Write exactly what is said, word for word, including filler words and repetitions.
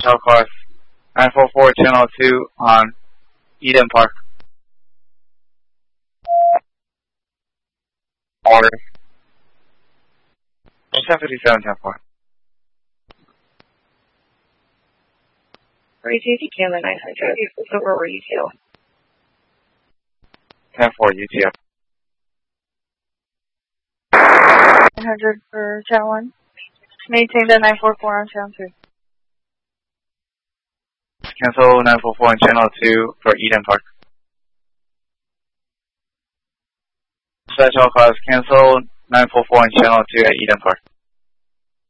Shell cars nine four four channel two on Eden Park. Order. seven fifty-seven ten four. three two, Camera nine hundred. So where were you two? ten four U T F. nine hundred for channel one. Maintain the nine four four on channel two. Cancel nine four four on channel two for Eden Park. Special cars cancel nine four four on channel two at Eden Park.